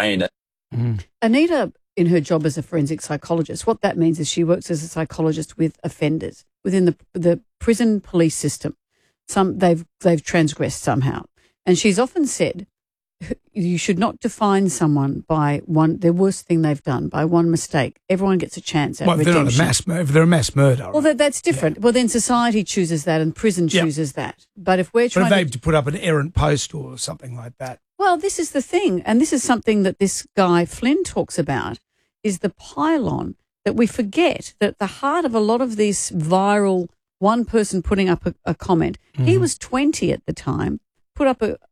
brain. Anita, in her job as a forensic psychologist, what that means is she works as a psychologist with offenders within the prison police system. They've transgressed somehow. And she's often said, you should not define someone by the worst thing they've done, by one mistake. Everyone gets a chance at redemption. If they're a mass murder. Well, that's different. Yeah. Well, then society chooses that and prison chooses that. But if we're trying to put up an errant post or something like that. Well, this is the thing, and this is something that this guy Flynn talks about, is the pylon, that we forget that at the heart of a lot of this viral one person putting up a comment, he was 20 at the time, put up a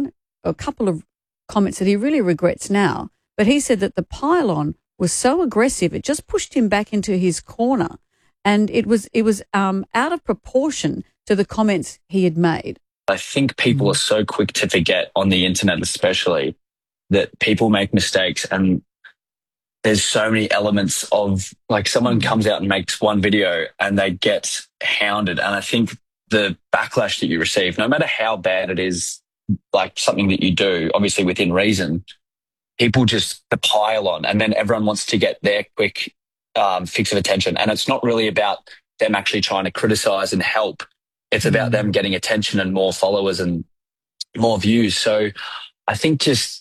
couple of comments that he really regrets now, but he said that the pylon was so aggressive, it just pushed him back into his corner, and it was out of proportion to the comments he had made. I think people are so quick to forget on the internet, especially, that people make mistakes, and there's so many elements of, like, someone comes out and makes one video and they get hounded. And I think the backlash that you receive, no matter how bad it is, like something that you do, obviously within reason, people just the pile on, and then everyone wants to get their quick fix of attention. And it's not really about them actually trying to criticize and help. It's about them getting attention and more followers and more views. So I think the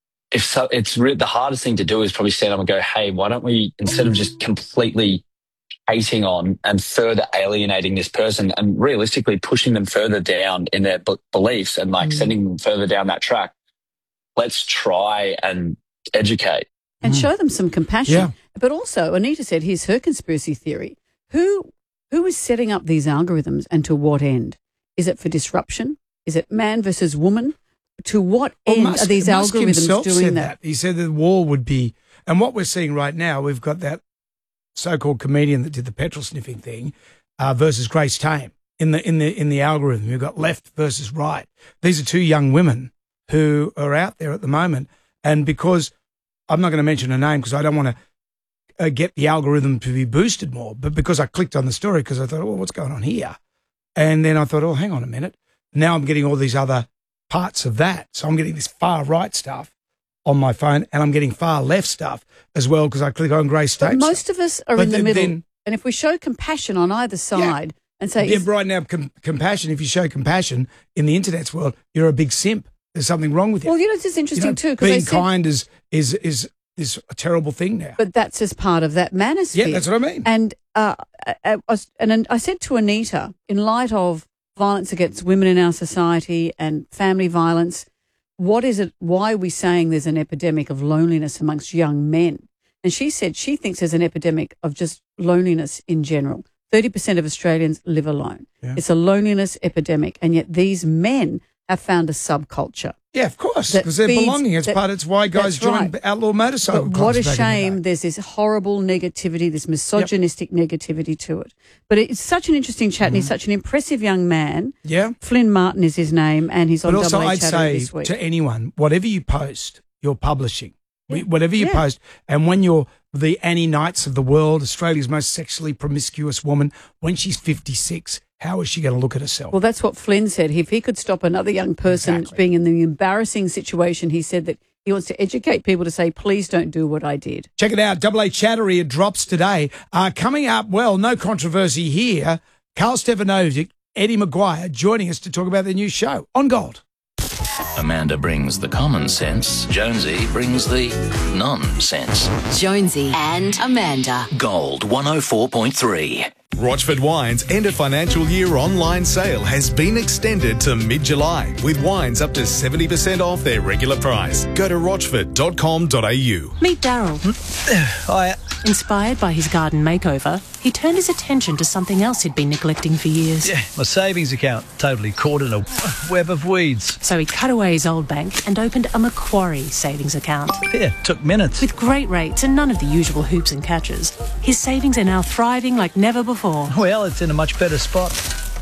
hardest thing to do is probably stand up and go, hey, why don't we, instead of just completely hating on and further alienating this person and realistically pushing them further down in their beliefs and like sending them further down that track, let's try and educate. And show them some compassion. Yeah. But also, Anita said, here's her conspiracy theory. Who is setting up these algorithms and to what end? Is it for disruption? Is it man versus woman? To what end are these algorithms doing that? He said that the war would be, and what we're seeing right now, we've got that so-called comedian that did the petrol sniffing thing versus Grace Tame in the algorithm. You've got left versus right. These are two young women who are out there at the moment, and because I'm not going to mention her name because I don't want to get the algorithm to be boosted more, but because I clicked on the story because I thought, oh, what's going on here? And then I thought, oh, hang on a minute. Now I'm getting all these other parts of that. So I'm getting this far right stuff on my phone and I'm getting far left stuff as well because I click on Grace Tame. But most of us are in the middle. And if we show compassion on either side and say... Yeah, right now, compassion, if you show compassion in the internet's world, you're a big simp. There's something wrong with you. Well, this is interesting too. Being kind is a terrible thing now. But that's as part of that manosphere. Yeah, that's what I mean. And I said to Anita, in light of violence against women in our society and family violence, what is it? Why are we saying there's an epidemic of loneliness amongst young men? And she said she thinks there's an epidemic of just loneliness in general. 30% of Australians live alone. Yeah. It's a loneliness epidemic, and yet these men have found a subculture. Yeah, of course, because they're belonging. It's why guys join outlaw motorcycle clubs. But what a shame. There's this horrible negativity, this misogynistic negativity to it. But it's such an interesting chat, and he's such an impressive young man. Yeah. Flynn Martin is his name, and he's on Double A Chattery I'd this week. say to anyone, whatever you post, you're publishing. Yeah. Whatever you post, and when you're the Annie Knights of the world, Australia's most sexually promiscuous woman, when she's 56, how is she going to look at herself? Well, that's what Flynn said. If he could stop another young person being in the embarrassing situation, he said that he wants to educate people to say, please don't do what I did. Check it out. Double A Chattery, it drops today. Coming up, well, no controversy here. Carl Stefanovic, Eddie Maguire joining us to talk about their new show, On Gold. Amanda brings the common sense. Jonesy brings the nonsense. Jonesy and Amanda. Gold 104.3. Rochford Wine's end of financial year online sale has been extended to mid-July with wines up to 70% off their regular price. Go to rochford.com.au. Meet Daryl. Hi. Inspired by his garden makeover, he turned his attention to something else he'd been neglecting for years. Yeah, my savings account, totally caught in a web of weeds. So he cut away his old bank and opened a Macquarie savings account. Yeah, took minutes. With great rates and none of the usual hoops and catches, his savings are now thriving like never before. Well, it's in a much better spot.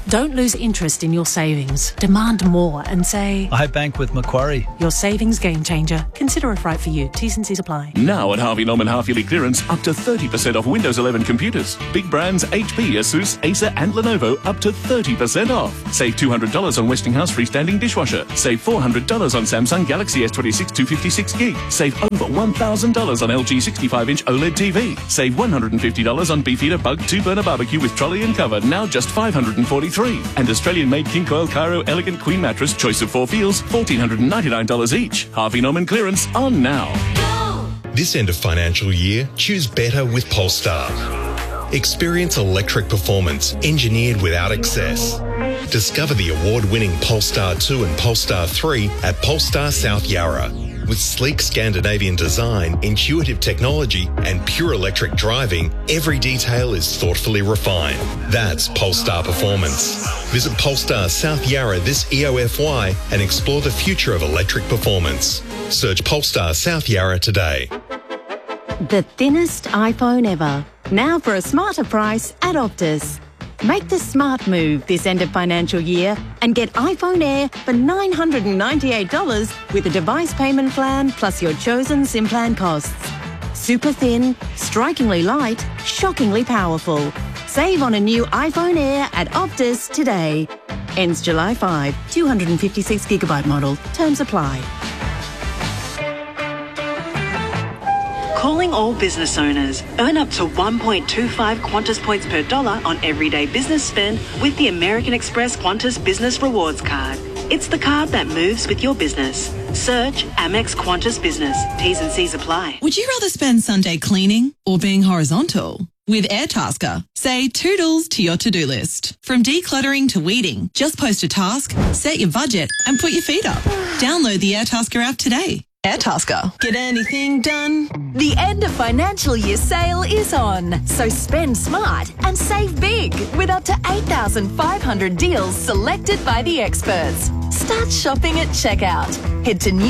Don't lose interest in your savings. Demand more and say, I bank with Macquarie. your savings game changer. Consider it right for you. T's and C's apply. Now at Harvey Norman half-yearly clearance, up to 30% off Windows 11 computers. Big brands HP, Asus, Acer and Lenovo up to 30% off. Save $200 on Westinghouse freestanding dishwasher. Save $400 on Samsung Galaxy S26 256 gig. Save over $1,000 on LG 65-inch OLED TV. Save $150 on Beefeater Bug 2-burner barbecue with trolley and cover, now just $543. And Australian-made King Coil Cairo Elegant Queen Mattress, choice of 4 feels, $1,499 each. Harvey Norman clearance on now. This end of financial year, choose better with Polestar. Experience electric performance engineered without excess. Discover the award-winning Polestar 2 and Polestar 3 at Polestar South Yarra. With sleek Scandinavian design, intuitive technology and pure electric driving, every detail is thoughtfully refined. That's Polestar Performance. Visit Polestar South Yarra this EOFY and explore the future of electric performance. Search Polestar South Yarra today. The thinnest iPhone ever. Now for a smarter price at Optus. Make the smart move this end of financial year and get iPhone Air for $998 with a device payment plan plus your chosen SIM plan costs. Super thin, strikingly light, shockingly powerful. Save on a new iPhone Air at Optus today. Ends July 5, 256GB model. Terms apply. Calling all business owners. Earn up to 1.25 Qantas points per dollar on everyday business spend with the American Express Qantas Business Rewards Card. It's the card that moves with your business. Search Amex Qantas Business. T's and C's apply. Would you rather spend Sunday cleaning or being horizontal? With Airtasker, say toodles to your to-do list. From decluttering to weeding, just post a task, set your budget and put your feet up. Download the Airtasker app today. Airtasker. Get anything done? The end of financial year sale is on. So spend smart and save big with up to 8,500 deals selected by the experts. Start shopping at checkout. Head to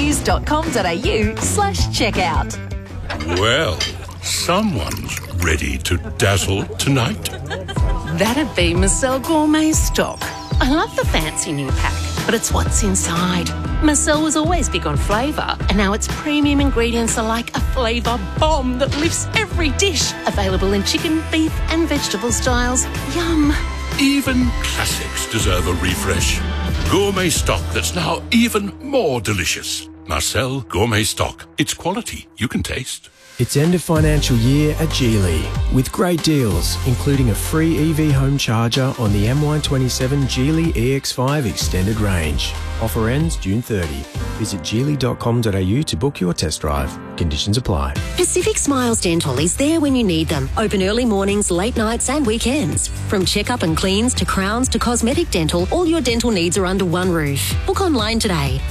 news.com.au/checkout. Well, someone's ready to dazzle tonight. That'd be Marcel Gourmet Stock. I love the fancy new pack, but it's what's inside. Marcel was always big on flavour, and now its premium ingredients are like a flavour bomb that lifts every dish. Available in chicken, beef and vegetable styles. Yum. Even classics deserve a refresh. Gourmet stock that's now even more delicious. Marcel Gourmet Stock. It's quality you can taste. It's end of financial year at Geely with great deals, including a free EV home charger on the MY27 Geely EX5 extended range. Offer ends June 30. Visit geely.com.au to book your test drive. Conditions apply. Pacific Smiles Dental is there when you need them. Open early mornings, late nights and weekends. From checkup and cleans to crowns to cosmetic dental, all your dental needs are under one roof. Book online today.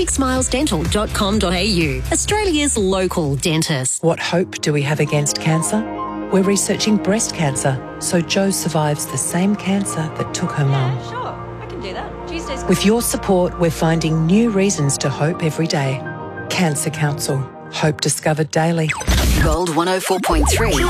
pacificsmilesdental.com.au. Australia's local dentist. What hope do we have against cancer? We're researching breast cancer so Jo survives the same cancer that took her mum. Sure, I can do that. Tuesdays. With your support, we're finding new reasons to hope every day. Cancer Council. Hope discovered daily. Gold 104.3.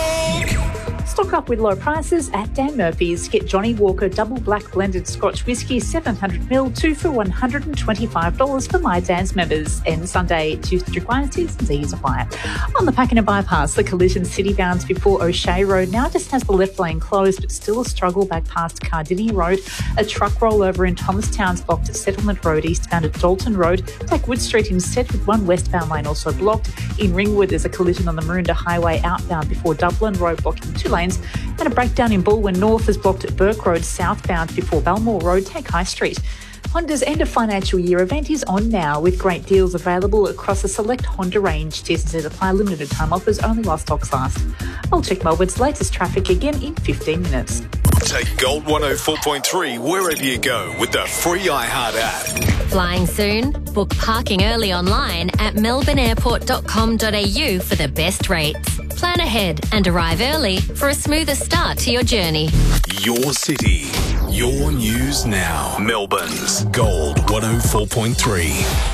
Stock up with low prices at Dan Murphy's. Get Johnny Walker Double Black Blended Scotch Whisky 700ml, 2 for $125 for My Dan's members. And Sunday, Tuesday requires and Z's apply. On the Pakenham bypass, the collision city-bound before O'Shea Road now just has the left lane closed, but still a struggle back past Cardini Road. A truck rollover in Thomastown's blocked at Settlement Road, eastbound at Dalton Road. Take Wood Street instead with one westbound lane also blocked. In Ringwood, there's a collision on the Maroondah Highway outbound before Dublin Road, blocking 2 lanes. And a breakdown in Bulwen North is blocked at Burke Road southbound before Belmore Road. Take High Street. Honda's end of financial year event is on now with great deals available across a select Honda range. TSZ apply, limited time offers only while stocks last. I'll check Melbourne's latest traffic again in 15 minutes. Take Gold 104.3 wherever you go with the free iHeart app. Flying soon? Book parking early online at melbourneairport.com.au for the best rates. Plan ahead and arrive early for a smoother start to your journey. Your city, your news now. Melbourne's Gold 104.3.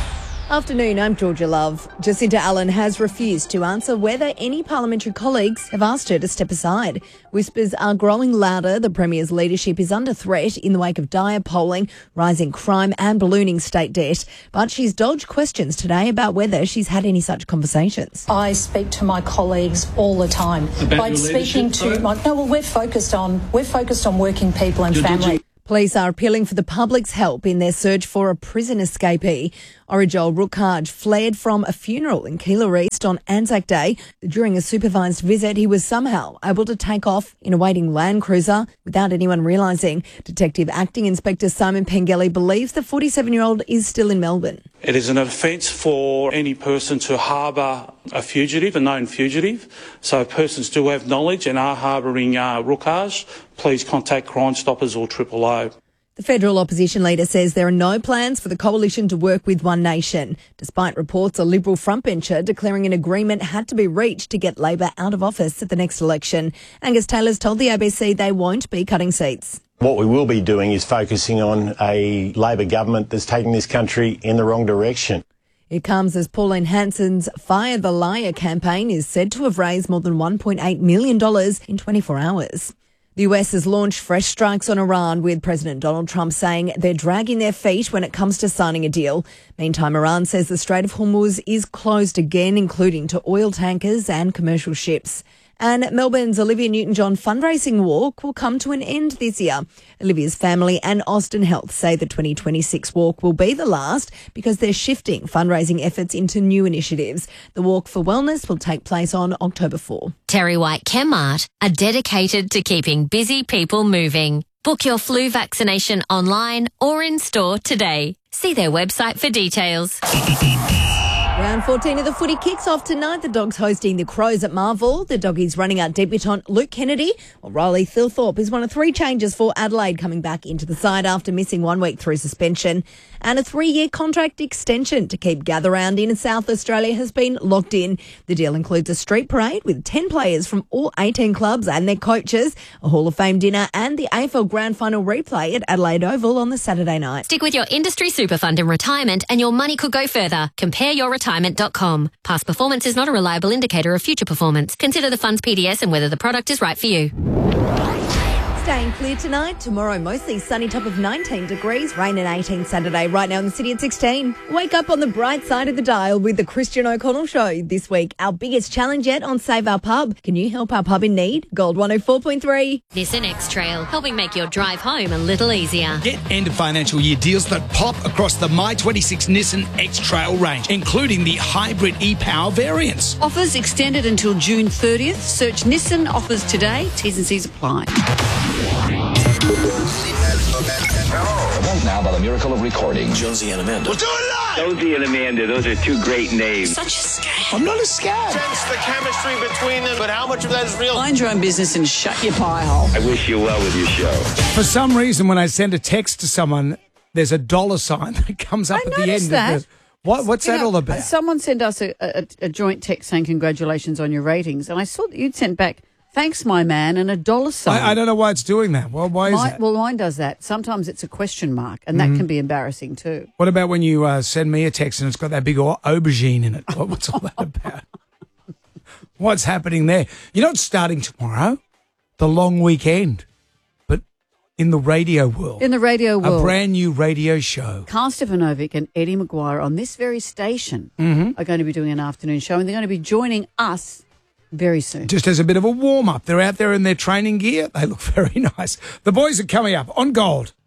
Afternoon, I'm Georgia Love. Jacinta Allen has refused to answer whether any parliamentary colleagues have asked her to step aside. Whispers are growing louder. The Premier's leadership is under threat in the wake of dire polling, rising crime and ballooning state debt. But she's dodged questions today about whether she's had any such conversations. I speak to my colleagues all the time. By speaking to we're focused on working people and family. Police are appealing for the public's help in their search for a prison escapee. Orijol Rukhaj fled from a funeral in Keilor East on Anzac Day. During a supervised visit, he was somehow able to take off in a waiting Land Cruiser without anyone realising. Detective Acting Inspector Simon Pengelly believes the 47-year-old is still in Melbourne. It is an offence for any person to harbour a fugitive, a known fugitive. So if persons do have knowledge and are harbouring Rukhaj, please contact Crime Stoppers or 000. The federal opposition leader says there are no plans for the coalition to work with One Nation, despite reports a Liberal frontbencher declaring an agreement had to be reached to get Labor out of office at the next election. Angus Taylor's told the ABC they won't be cutting seats. What we will be doing is focusing on a Labor government that's taking this country in the wrong direction. It comes as Pauline Hanson's Fire the Liar campaign is said to have raised more than $1.8 million in 24 hours. The US has launched fresh strikes on Iran, with President Donald Trump saying they're dragging their feet when it comes to signing a deal. Meantime, Iran says the Strait of Hormuz is closed again, including to oil tankers and commercial ships. And Melbourne's Olivia Newton-John fundraising walk will come to an end this year. Olivia's family and Austin Health say the 2026 walk will be the last because they're shifting fundraising efforts into new initiatives. The Walk for Wellness will take place on October 4. Terry White Chemmart are dedicated to keeping busy people moving. Book your flu vaccination online or in store today. See their website for details. Round 14 of the footy kicks off tonight. The Dogs hosting the Crows at Marvel. The Doggies running out debutant Luke Kennedy, while Riley Thilthorpe is one of 3 changes for Adelaide, coming back into the side after missing 1 week through suspension. And a 3-year contract extension to keep Gather Round in South Australia has been locked in. The deal includes a street parade with 10 players from all 18 clubs and their coaches, a Hall of Fame dinner and the AFL Grand Final replay at Adelaide Oval on the Saturday night. Stick with your industry super fund in retirement and your money could go further. Compare your retirement.com. Past performance is not a reliable indicator of future performance. Consider the fund's PDS and whether the product is right for you. Staying clear tonight. Tomorrow, mostly sunny, top of 19 degrees. Rain at 18 Saturday. Right now in the city at 16. Wake up on the bright side of the dial with the Christian O'Connell Show. This week, our biggest challenge yet on Save Our Pub. Can you help our pub in need? Gold 104.3. Nissan X-Trail, helping make your drive home a little easier. Get end of financial year deals that pop across the My26 Nissan X-Trail range, including the hybrid e-Power variants. Offers extended until June 30th. Search Nissan offers today. T's and C's apply. Now, by the miracle of recording, Jonesy and Amanda. We'll do it live! Jonesy and Amanda, those are 2 great names. Such a scam. I'm not a scam. Sense the chemistry between them, but how much of that is real? Mind your own business and shut your pie hole. I wish you well with your show. For some reason, when I send a text to someone, there's a $sign that comes up at the end. That. What's that all about? Someone sent us a joint text saying congratulations on your ratings, and I saw that you'd sent back, thanks, my man, and a $sign. I don't know why it's doing that. Well, why is that? Well, mine does that. Sometimes it's a question mark, and that can be embarrassing too. What about when you send me a text and it's got that big aubergine in it? What's all that about? What's happening there? You know, it's starting tomorrow, the long weekend, but in the radio world. In the radio world. A brand new radio show. Carl Stefanovic and Eddie Maguire on this very station are going to be doing an afternoon show, and they're going to be joining us very soon. Just as a bit of a warm-up. They're out there in their training gear. They look very nice. The boys are coming up on Gold.